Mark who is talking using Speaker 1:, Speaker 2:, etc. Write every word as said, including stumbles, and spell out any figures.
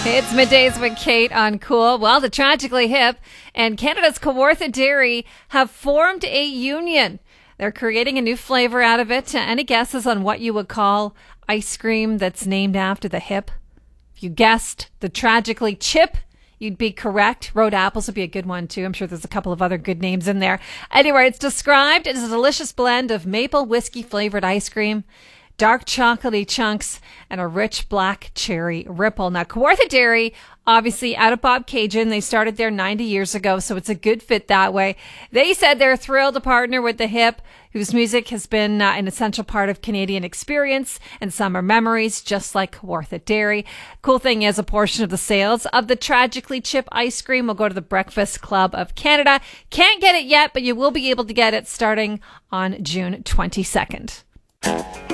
Speaker 1: It's Middays with Kate on Cool. Well, the Tragically Hip and Canada's Kawartha Dairy have formed a union. They're creating a new flavor out of it. Any guesses on what you would call ice cream that's named after the hip? If you guessed the Tragically Chip, you'd be correct. Road apples would be a good one, too. I'm sure there's a couple of other good names in there. Anyway, it's described as a delicious blend of maple whiskey flavored ice cream, dark chocolatey chunks, and a rich black cherry ripple. Now, Kawartha Dairy, obviously out of Bobcaygeon. They started there ninety years ago, so it's a good fit that way. They said they're thrilled to partner with the Hip, whose music has been uh, an essential part of Canadian experience and summer memories, just like Kawartha Dairy. Cool thing is, a portion of the sales of the Tragically Chip ice cream will go to the Breakfast Club of Canada. Can't get it yet, but you will be able to get it starting on June twenty-second.